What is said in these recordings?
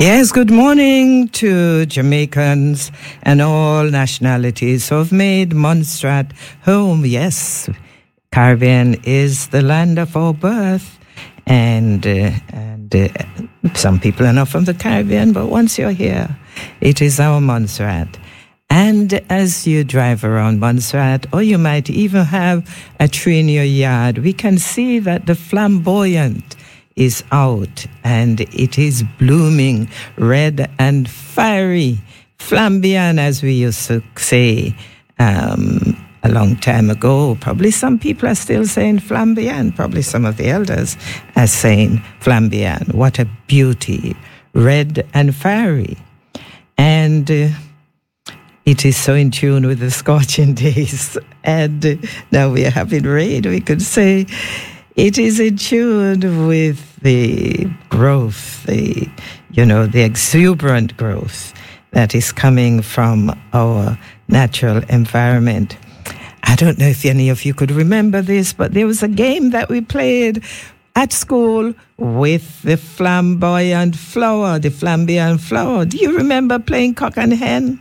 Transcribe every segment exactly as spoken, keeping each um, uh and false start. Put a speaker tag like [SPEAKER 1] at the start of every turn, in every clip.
[SPEAKER 1] Yes, good morning to Jamaicans and all nationalities who have made Montserrat home. Yes, Caribbean is the land of our birth, and uh, and uh, some people are not from the Caribbean, but once you're here, it is our Montserrat. And as you drive around Montserrat, or you might even have a tree in your yard, we can see that the flamboyant is out and it is blooming red and fiery, flamboyant, as we used to say um, a long time ago. Probably some people are still saying flamboyant. Probably some of the elders are saying flamboyant. What a beauty, red and fiery. And uh, it is so in tune with the scorching days. And uh, now we are having rain, we could say. It is in tune with the growth, the, you know, the exuberant growth that is coming from our natural environment. I don't know if any of you could remember this, but there was a game that we played at school with the flamboyant flower, the flamboyant flower. Do you remember playing cock and hen?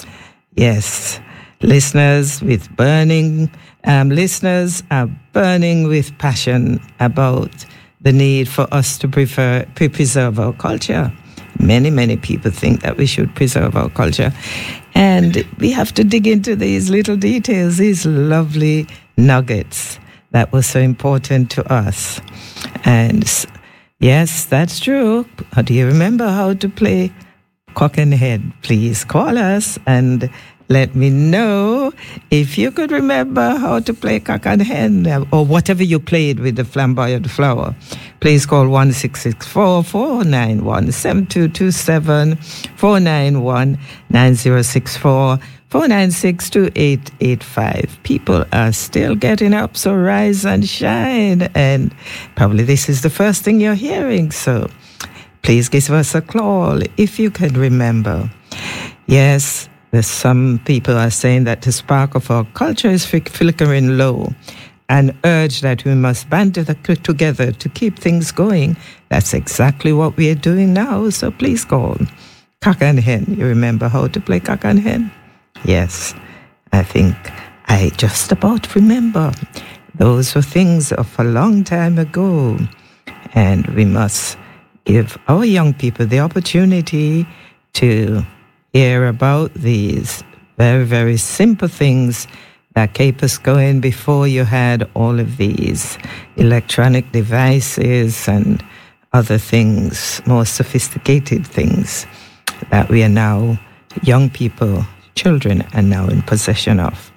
[SPEAKER 1] Yes. Listeners with burning, um, listeners are burning with passion about the need for us to prefer, to preserve our culture. Many, many people think that we should preserve our culture. And we have to dig into these little details, these lovely nuggets that were so important to us. And yes, that's true. Do you remember how to play cock and hen? Please call us and let me know if you could remember how to play cock and hen, or whatever you played with the flamboyant flower. Please call one six six four, four nine one, seven two two seven, four nine one, nine zero six four, four nine six, two eight eight five. People are still getting up, so rise and shine. And probably this is the first thing you're hearing, so please give us a call if you can remember. Yes, there's some people are saying that the spark of our culture is flickering low and urge that we must band together to keep things going. That's exactly what we are doing now, so please call. Cock and hen. You remember how to play cock and hen? Yes, I think I just about remember. Those were things of a long time ago, and we must give our young people the opportunity to hear about these very, very simple things that keep us going before you had all of these electronic devices and other things, more sophisticated things that we are now, young people, children, are now in possession of.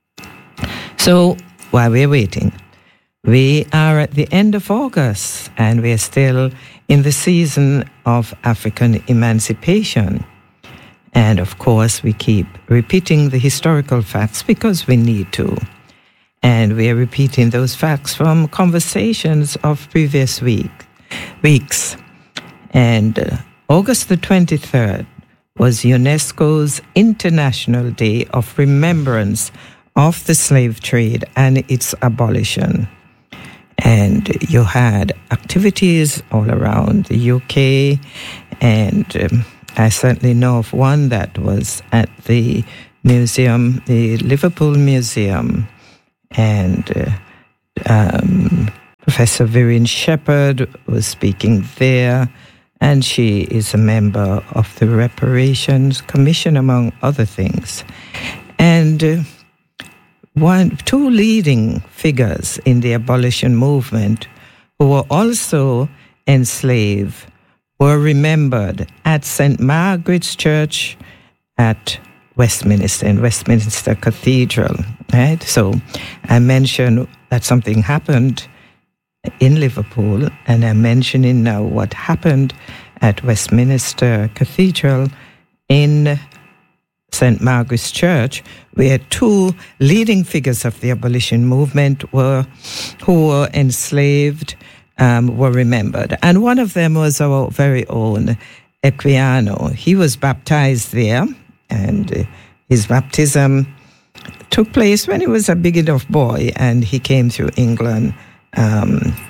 [SPEAKER 1] So while we're waiting, we are at the end of August and we are still in the season of African emancipation. And of course, we keep repeating the historical facts because we need to. And we are repeating those facts from conversations of previous week, weeks. And uh, August the twenty-third was UNESCO's International Day of Remembrance of the Slave Trade and its abolition. And you had activities all around the U K, and um, I certainly know of one that was at the museum, the Liverpool Museum, and uh, um, Professor Vivian Shepherd was speaking there, and she is a member of the Reparations Commission, among other things. And uh, one, two leading figures in the abolition movement who were also enslaved were remembered at Saint Margaret's Church at Westminster, in Westminster Cathedral, right? So I mentioned that something happened in Liverpool, and I'm mentioning now what happened at Westminster Cathedral in Saint Margaret's Church, where two leading figures of the abolition movement were who were enslaved Um, were remembered. And one of them was our very own Equiano. He was baptized there, and uh, his baptism took place when he was a big enough boy, and he came through England um,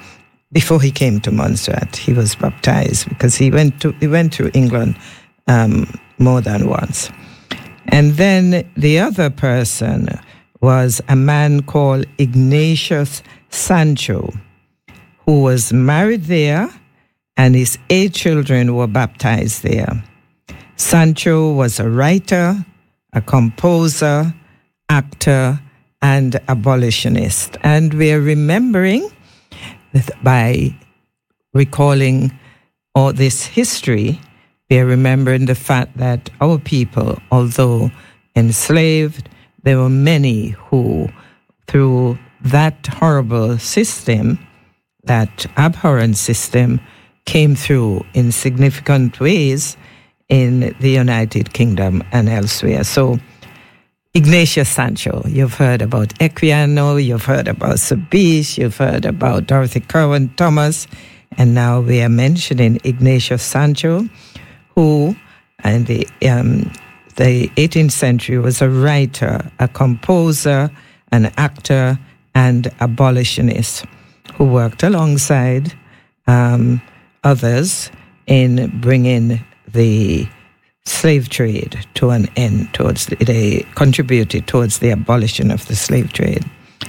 [SPEAKER 1] before he came to Montserrat, he was baptized because he went to he went to England um, more than once. And then the other person was a man called Ignatius Sancho, who was married there, and his eight children were baptized there. Sancho was a writer, a composer, actor, and abolitionist. And we are remembering that by recalling all this history, we are remembering the fact that our people, although enslaved, there were many who, through that horrible system, that abhorrent system, came through in significant ways in the United Kingdom and elsewhere. So, Ignatius Sancho, you've heard about Equiano, you've heard about Sabiche, you've heard about Dorothy Kirwan Thomas, and now we are mentioning Ignatius Sancho, who in the, um, the eighteenth century was a writer, a composer, an actor, and abolitionist who worked alongside um, others in bringing the slave trade to an end. Towards the, they contributed towards the abolition of the slave trade.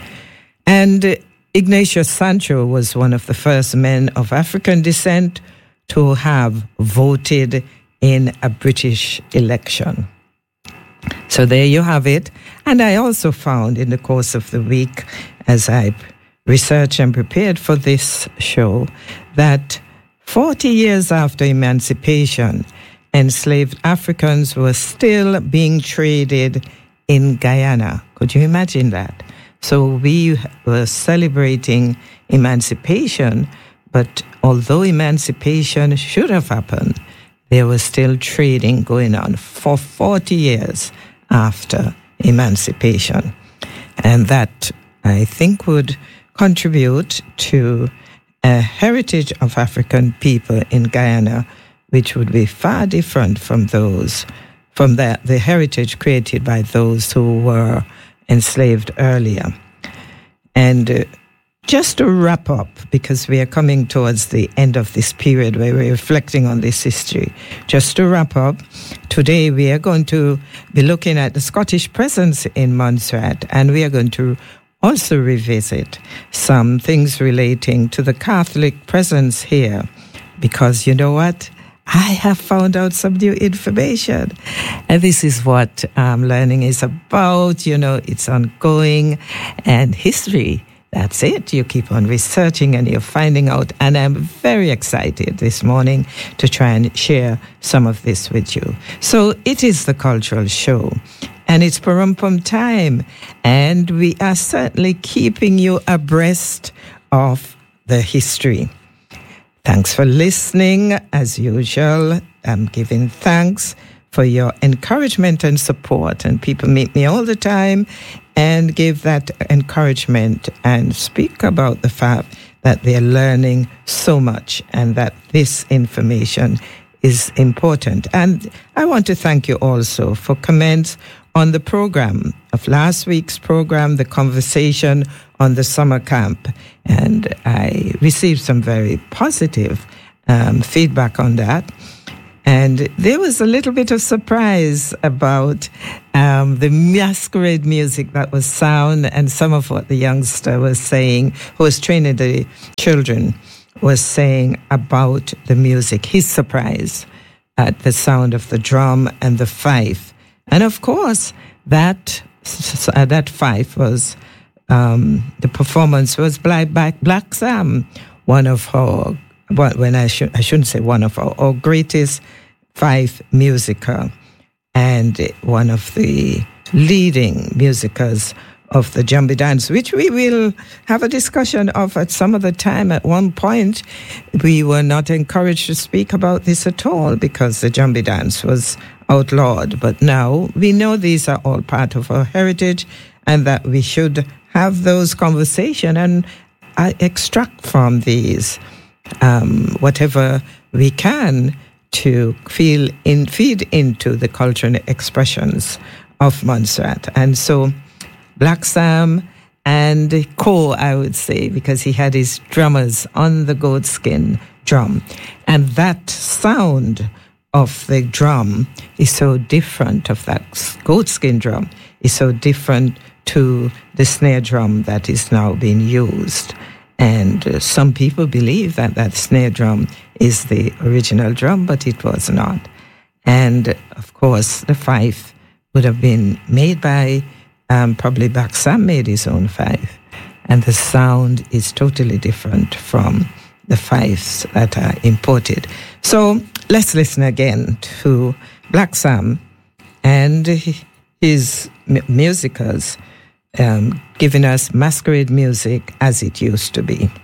[SPEAKER 1] And Ignatius Sancho was one of the first men of African descent to have voted in a British election. So there you have it. And I also found in the course of the week, as I researched and prepared for this show, that forty years after emancipation, enslaved Africans were still being traded in Guyana. Could you imagine that? So we were celebrating emancipation, but although emancipation should have happened, there was still trading going on for forty years after emancipation. And that, I think, would contribute to a heritage of African people in Guyana, which would be far different from those, from the, the heritage created by those who were enslaved earlier. And uh, just to wrap up, because we are coming towards the end of this period where we're reflecting on this history, just to wrap up, today we are going to be looking at the Scottish presence in Montserrat, and we are going to also revisit some things relating to the Catholic presence here, because you know what? I have found out some new information. And this is what um, learning is about. You know, it's ongoing. And history, that's it. You keep on researching and you're finding out. And I'm very excited this morning to try and share some of this with you. So it is the Cultural Show. And it's Parumpum time. And we are certainly keeping you abreast of the history. Thanks for listening. As usual, I'm giving thanks for your encouragement and support. And people meet me all the time and give that encouragement and speak about the fact that they're learning so much and that this information is important. And I want to thank you also for comments on the program of last week's program, the conversation on the summer camp. And I received some very positive um, feedback on that. And there was a little bit of surprise about um, the masquerade music that was sound, and some of what the youngster was saying, who was training the children, was saying about the music. His surprise at the sound of the drum and the fife. And of course, that uh, that fife was, um, the performance was by Black, Black Sam, one of our, when I, should, I shouldn't say one of our, our greatest fife musicer, and one of the leading musicers of the Djambi dance, which we will have a discussion of at some other time. At one point, we were not encouraged to speak about this at all because the Djambi dance was outlawed. But now we know these are all part of our heritage and that we should have those conversations and uh, extract from these um, whatever we can to feel in, feed into the cultural expressions of Montserrat. And so Black Sam and co, I would say, because he had his drummers on the goatskin drum. And that sound of the drum is so different, of that goatskin drum, is so different to the snare drum that is now being used. And uh, some people believe that that snare drum is the original drum, but it was not. And, of course, the fife would have been made by, um, probably Black Sam made his own fife. And the sound is totally different from the fifes that are imported. So let's listen again to Black Sam and his m- musicals um, giving us masquerade music as it used to be.